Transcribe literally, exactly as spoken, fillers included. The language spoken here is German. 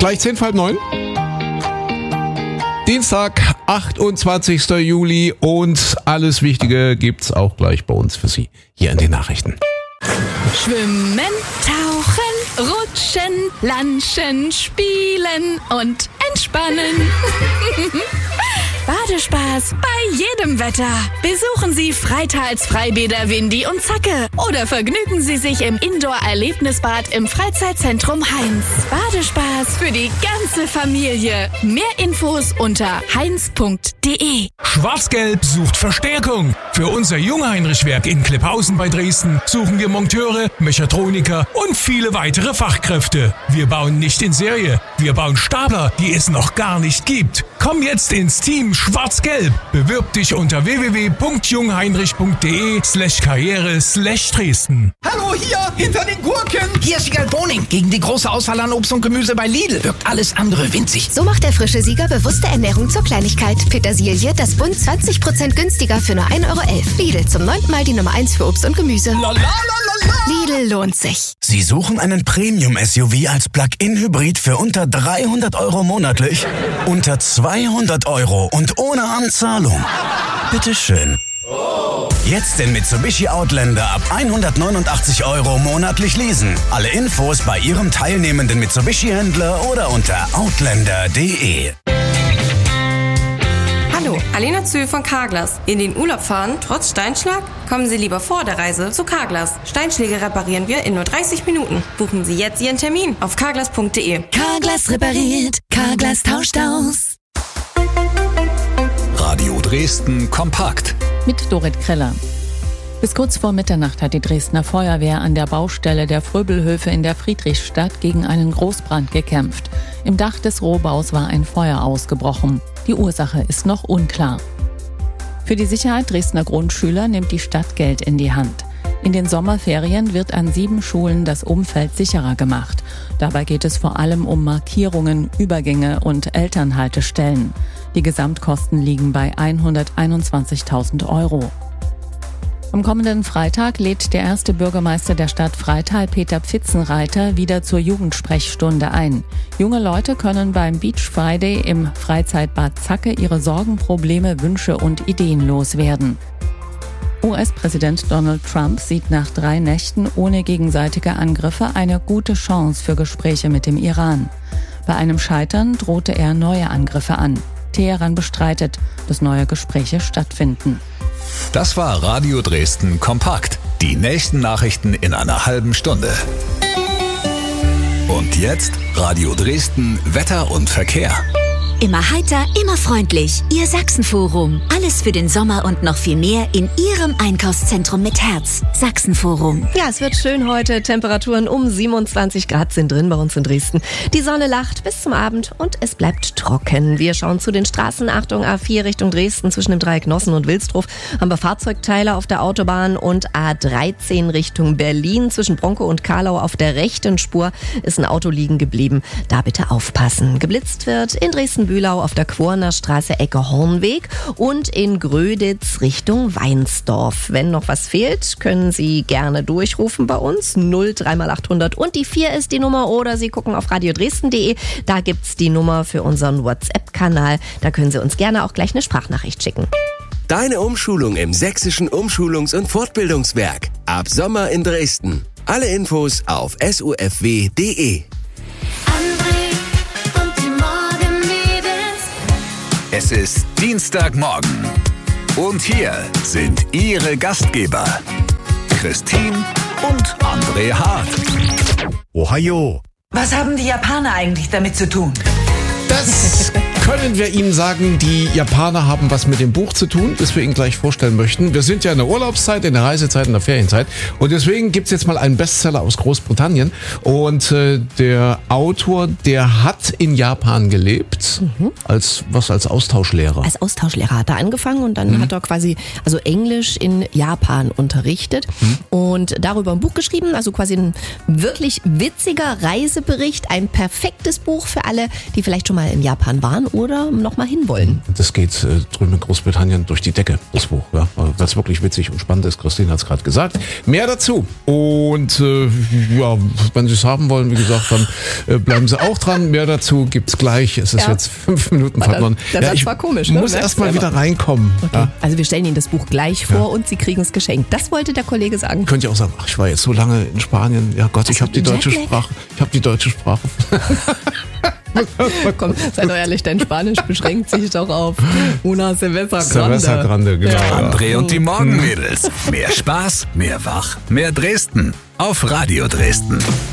Gleich zehn vor halb neun. Dienstag, achtundzwanzigster Juli und alles Wichtige gibt's auch gleich bei uns für Sie hier in den Nachrichten. Schwimmen, tauchen, rutschen, planschen, spielen und entspannen. Badespaß bei jedem Wetter. Besuchen Sie Freitals Freibäder Windy und Zacke oder vergnügen Sie sich im Indoor-Erlebnisbad im Freizeitzentrum Heinz. Badespaß für die ganze Familie. Mehr Infos unter heinz punkt de. Schwarz-Gelb sucht Verstärkung. Für unser Jungheinrich-Werk in Klipphausen bei Dresden suchen wir Monteure, Mechatroniker und viele weitere Fachkräfte. Wir bauen nicht in Serie. Wir bauen Stapler, die es noch gar nicht gibt. Komm jetzt ins Team Schwarz-Gelb. Bewirb dich unter w w w punkt jungheinrich punkt de slash karriere slash Dresden. Hallo, hier, hinter den Gurken. Hier ist Wiegald Boning. Gegen die große Auswahl an Obst und Gemüse bei Lidl wirkt alles andere winzig. So macht der frische Sieger bewusste Ernährung zur Kleinigkeit. Petersilie, das Bund zwanzig Prozent günstiger für nur ein Euro elf. Lidl, zum neunten Mal die Nummer eins für Obst und Gemüse. La, la, la, la, la. Lidl lohnt sich. Sie suchen einen Premium-S U V als Plug-in-Hybrid für unter dreihundert Euro monatlich? Unter zweihundert Euro und ohne Anzahlung. Bitteschön. Jetzt den Mitsubishi Outlander ab hundertneunundachtzig Euro monatlich leasen. Alle Infos bei Ihrem teilnehmenden Mitsubishi-Händler oder unter outlander punkt de. Hallo, Alena Zühl von Carglass. In den Urlaub fahren, trotz Steinschlag? Kommen Sie lieber vor der Reise zu Carglass. Steinschläge reparieren wir in nur dreißig Minuten. Buchen Sie jetzt Ihren Termin auf carglass punkt de. Carglass repariert, Carglass tauscht aus. Radio Dresden kompakt. Mit Dorit Kreller. Bis kurz vor Mitternacht hat die Dresdner Feuerwehr an der Baustelle der Fröbelhöfe in der Friedrichstadt gegen einen Großbrand gekämpft. Im Dach des Rohbaus war ein Feuer ausgebrochen. Die Ursache ist noch unklar. Für die Sicherheit Dresdner Grundschüler nimmt die Stadt Geld in die Hand. In den Sommerferien wird an sieben Schulen das Umfeld sicherer gemacht. Dabei geht es vor allem um Markierungen, Übergänge und Elternhaltestellen. Die Gesamtkosten liegen bei hunderteinundzwanzigtausend Euro. Am kommenden Freitag lädt der erste Bürgermeister der Stadt Freital, Peter Pfitzenreiter, wieder zur Jugendsprechstunde ein. Junge Leute können beim Beach Friday im Freizeitbad Zacke ihre Sorgen, Probleme, Wünsche und Ideen loswerden. U S-Präsident Donald Trump sieht nach drei Nächten ohne gegenseitige Angriffe eine gute Chance für Gespräche mit dem Iran. Bei einem Scheitern drohte er neue Angriffe an. Teheran bestreitet, dass neue Gespräche stattfinden. Das war Radio Dresden kompakt. Die nächsten Nachrichten in einer halben Stunde. Und jetzt Radio Dresden Wetter und Verkehr. Immer heiter, immer freundlich. Ihr Sachsenforum. Alles für den Sommer und noch viel mehr in Ihrem Einkaufszentrum mit Herz. Sachsenforum. Ja, es wird schön heute. Temperaturen um siebenundzwanzig Grad sind drin bei uns in Dresden. Die Sonne lacht bis zum Abend und es bleibt trocken. Wir schauen zu den Straßen. Achtung, A vier Richtung Dresden zwischen dem Dreieck Nossen und Wilsdruf haben wir Fahrzeugteile auf der Autobahn und A dreizehn Richtung Berlin zwischen Bronkow und Karlau auf der rechten Spur ist ein Auto liegen geblieben. Da bitte aufpassen. Geblitzt wird in Dresden Bühlau auf der Quorner Straße Ecke Hornweg und in Gröditz Richtung Weinsdorf. Wenn noch was fehlt, können Sie gerne durchrufen bei uns. null drei mal achthundert und die vier ist die Nummer oder Sie gucken auf radio dresden punkt de. Da gibt's die Nummer für unseren WhatsApp-Kanal. Da können Sie uns gerne auch gleich eine Sprachnachricht schicken. Deine Umschulung im Sächsischen Umschulungs- und Fortbildungswerk. Ab Sommer in Dresden. Alle Infos auf s u f w punkt de. Es ist Dienstagmorgen. Und hier sind Ihre Gastgeber, Christine und André Hart. Ohayo. Was haben die Japaner eigentlich damit zu tun? Das können wir Ihnen sagen, die Japaner haben was mit dem Buch zu tun, das wir Ihnen gleich vorstellen möchten. Wir sind ja in der Urlaubszeit, in der Reisezeit, in der Ferienzeit und deswegen gibt es jetzt mal einen Bestseller aus Großbritannien und äh, der Autor, der hat in Japan gelebt, mhm. als was als Austauschlehrer. Als Austauschlehrer hat er angefangen und dann mhm. hat er quasi also Englisch in Japan unterrichtet mhm. und darüber ein Buch geschrieben, also quasi ein wirklich witziger Reisebericht, ein perfektes Buch für alle, die vielleicht schon mal in Japan waren oder nochmal hinwollen. Das geht äh, drüben in Großbritannien durch die Decke, das Buch. Ja? Weil es wirklich witzig und spannend ist. Christine hat es gerade gesagt. Mehr dazu. Und äh, ja, wenn Sie es haben wollen, wie gesagt, dann äh, bleiben Sie auch dran. Mehr dazu gibt's gleich. Es ist ja. jetzt fünf Minuten verloren. Das, das ja, war komisch. Ne? muss erst mal wieder reinkommen. Okay. Ja. Also wir stellen Ihnen das Buch gleich vor ja. und Sie kriegen es geschenkt. Das wollte der Kollege sagen. Könnt ihr auch sagen, ach, ich war jetzt so lange in Spanien. Ja Gott, ich habe die deutsche Sprache. Ich habe die deutsche Sprache. Komm, sei doch ehrlich, dein Spanisch beschränkt sich doch auf una cerveza grande. Cerveza grande, genau. Ja. André und die Morgenmädels. Mehr Spaß, mehr Wach, mehr Dresden. Auf Radio Dresden.